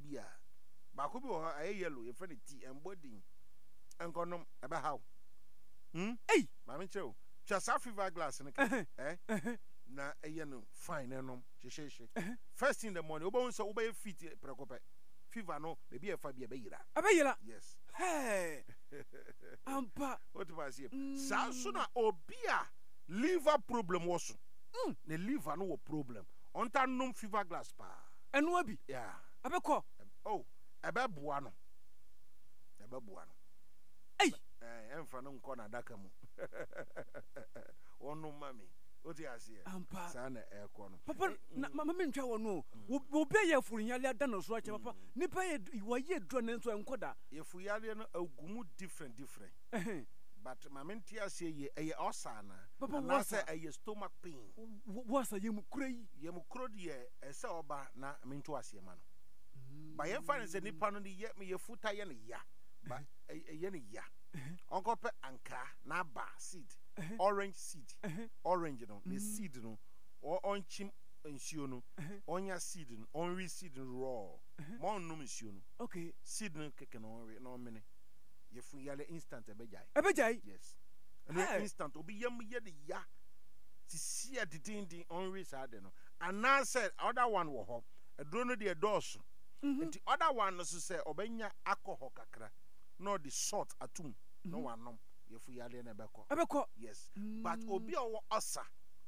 bia ba ko bi wo aye yellow ye friend tea and body enkonom ebe how Hey, mama chew twa sa fever glass ne na eye no fine enom hwehwehwe first in the morning obo so obo fit prekope fever no baby e fa bia be yira Abeyela. yes Hey. Ampa. what do I say sa so na obi a liver problem wo so the liver no problem onta nom fever glass pa Enu abi. yeah Abeko. oh ebe boa no Hey. Emfa no nko na daka mu onu mami oti ase Ampa. sa na eko no Papa na mama mentwa wo no. Wo be ye furu nyale ada no so ache papa. Nipa ye wo ye dro ne nso enkoda. ye fu yale no agumu different but mamenti ase ye osana na say ye stomach pain Wo asa ye mu kura yi. ye mu kro de ese oba na mento ase ma no ba ye fa ne se nipa no ye futa ye ne ya ba ye ne ya onko pe anka na ba seed orange seed orange no the seed no or onchim nsuo no onya seed no onri seed raw mon num nsuo no Okay. seed no keke no onri no mene ye fu yale instant Ebejai. yes and instant obi yam ye de ya si a didindi onri sade no and now said other one wo ho edro no de dose and the other one no say obenya alcohol kakra no the salt atum no one nom ye fu yale na Abeko. yes but obi owo osa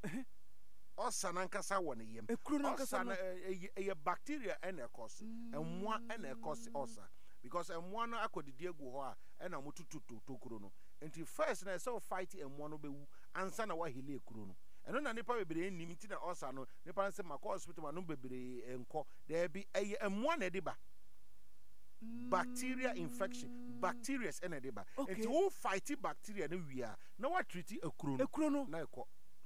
osa nankasa won yem Ekuru nankasa no. a bacteria and a cause and one and a cause osa because and one akodidi egu ho a na mututu tokuro no enti first na so fight and one obewu ansa na wa hile ekuro no eno na nipa bebre nim ti na osa no nipa nse maka hospital no bebre enko there be one na ediba bacteria infection bacteria and ediba enti wo fight bacteria no wia na wa treat ekuro no na ekọ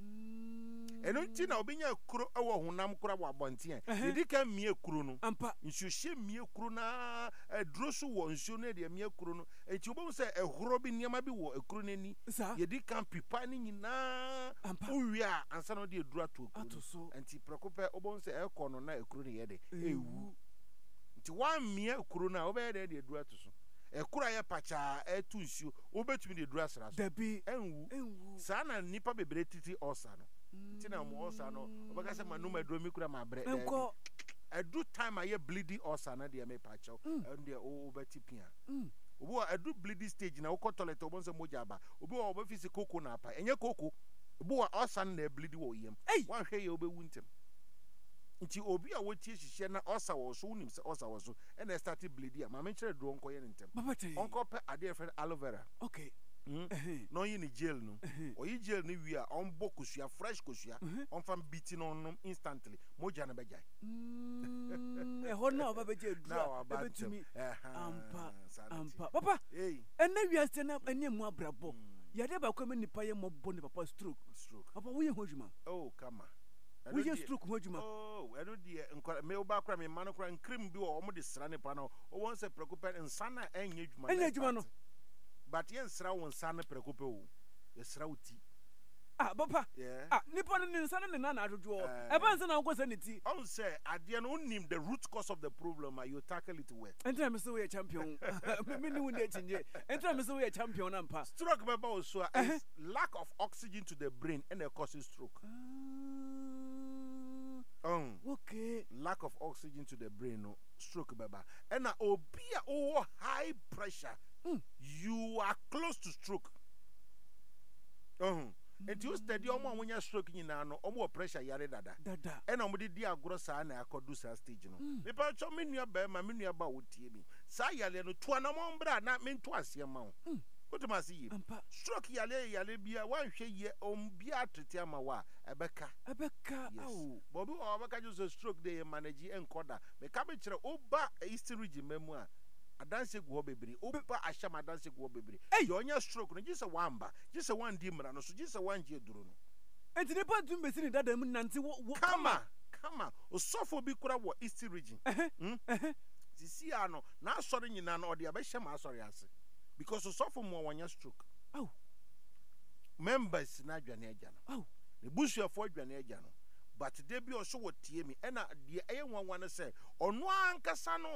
eno nti na obinya ekuro ewo honam kura wa bonten yedi ka mie ekuro no Ampa. nsuhye mie ekuro na edroso wo nsuo no de mie ekuro no enti obom se ehoro bi niam bi wo ekuro nani yedi kan pipa ni nyina uwia ansa no de edura to ekuro enti prekope obom se ekọ no na ekuro ne yede ewu nti wa mie ekuro na obe de edura to so ekura ye pacha etu nsuo obetumi de edura sra so Debi enwu sana nipa bebre titi osa no ntina mo osa no obaka se manuma edro mi kura ma bre enko. Edu time aye bleeding osa na de me pacha and de obeti pia obo edu bleeding stage na uko toilet obo se moja ba obo obo fisi koko na apa enye koko obo osa na bleed wo yem wan hwe ye obewu ntem nti obi a wotie hihye na osa wo so unim se osa wo so e na start bleed ya ma me kire dro nko ye ntem onko pe ade friend aloe vera okay no yin ni jail no oyi jail ni wi a on bokusua fresh kosua on fam beating on instantly moja na bejai ho na obabeje dura ebetumi ampa papa ena wiase na eniemu abrabo yade ba kwa nipa ye mobo ne papa stroke papa wo ye hojuma oh kama wo ye stroke hojuma oh eno de nkwa me oba kra me mano kra nkrim bi wo mo de sra ne pa no o won se preocupa nsana enye djuma no but yen sra won sana preocupa o ye sra uti papa nipa no nsana ne na adodo e ba nsa na nko se ne ti on say ade no nim the root cause of the problem you tackle it well entra me say we champion me ni woni achinje entra me say we champion na mpa stroke baba also is lack of oxygen to the brain and it causes stroke okay lack of oxygen to the brain no stroke baba and obia high pressure you are close to stroke and you study omo wonya stroke nyina no omo pressure yare dada and omo di agoro sa na akodu sa stage no me pa cho me nua ba ma me nua ba wotie mi sa yale no to na mo mbra na me nto ase ma wo what am I see stroke yale bia wan hwe ye bia tete ama wa ebeka awu bobi o beka just stroke dey manage enkoda me ka be kire oba east region memu a adanse go bebere oba ashama adanse go bebere yo nya stroke no gise wamba gise wan di mra no so gise wan je duro no enti ne pa tum besi ni dada mu nanti kama osofo bi kura wo east region sisi ano na asori nyina no ode abehye ma asori ase because osofo mo wanya stroke members na adwane agya no ne busuafo adwane agya no but de bi o so wo tie mi e na de eye nwanwa ne se ono ankasa no